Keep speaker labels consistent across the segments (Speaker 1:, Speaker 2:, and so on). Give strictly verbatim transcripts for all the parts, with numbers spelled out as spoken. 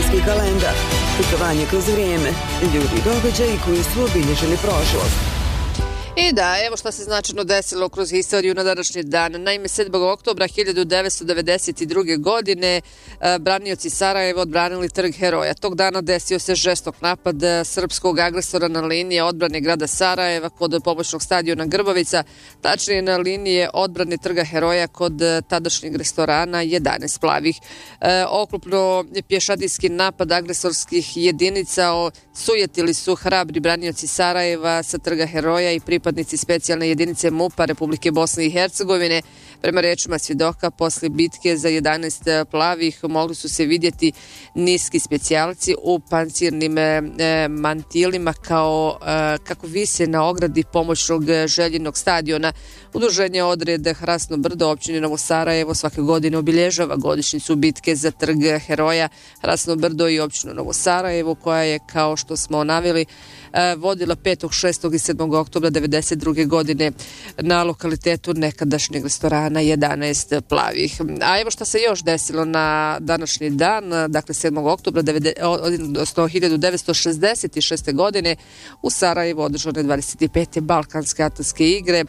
Speaker 1: olimpijski kalendar, putovanje kroz vrijeme, ljudi i događaji koji su obilježili prošlost.
Speaker 2: I da, evo šta se značajno desilo kroz istoriju na današnji dan. Naime, sedmog oktobra hiljadu devetsto devedeset druge. godine branioci Sarajeva odbranili Trg Heroja. Tog dana desio se žestok napad srpskog agresora na linije odbrane grada Sarajeva kod pomoćnog stadiona Grbavica, tačnije na linije odbrane Trga Heroja kod tadašnjeg restorana jedanaest plavih. E, oklopno pješadijski napad agresorskih jedinica sujetili su hrabri branioci Sarajeva sa Trga Heroja i pripadnici specijalne jedinice MUP-a Republike Bosne i Hercegovine. Prema rečima svjedoka, posle bitke za jedanaest plavih mogli su se vidjeti niski specijalci u pancirnim e, mantilima kao e, kako vise na ogradi pomoćnog željenog stadiona. Udruženje Odred Hrasno Brdo općine Novo Sarajevo svake godine obilježava godišnjicu bitke za Trg Heroja. Hrasno Brdo i općinu Novo Sarajevo, koja je, kao što smo naveli, vodila petog, šestog i sedmog oktobra devedeset druge. godine na lokalitetu nekadašnjeg restorana jedanaest plavih. A evo šta se još desilo na današnji dan, dakle sedmog oktobra hiljadu devetsto šezdeset šeste. godine u Sarajevu održane dvadeset pete Balkanske atletske igre.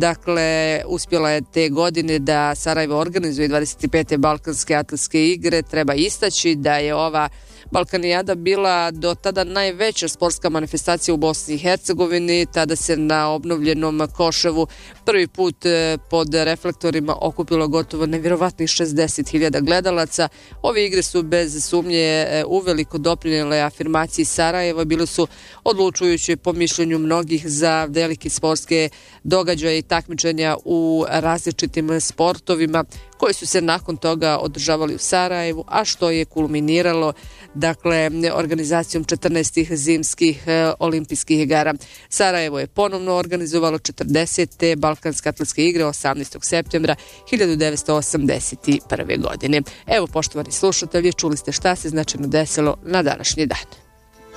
Speaker 2: Dakle, uspjela je te godine da Sarajevo organizuje dvadeset pete Balkanske atletske igre. Treba istaći da je ova Balkanijada bila do tada najveća sportska manifestacija u Bosni i Hercegovini. Tada se na obnovljenom Koševu prvi put pod reflektorima okupilo gotovo nevjerovatnih šezdeset hiljada gledalaca. Ove igre su bez sumnje uveliko doprinijele afirmaciji Sarajeva, bile su odlučujuće po mišljenju mnogih za velike sportske događaje i takmičenja u različitim sportovima koji su se nakon toga održavali u Sarajevu, a što je kulminiralo dakle organizacijom četrnaestih zimskih e, olimpijskih igara. Sarajevo je ponovno organizovalo četrdesete Balkanske atletske igre osamnaestog septembra hiljadu devetsto osamdeset prve. godine. Evo, poštovani slušatelji, čuli ste šta se značajno desilo na današnji dan.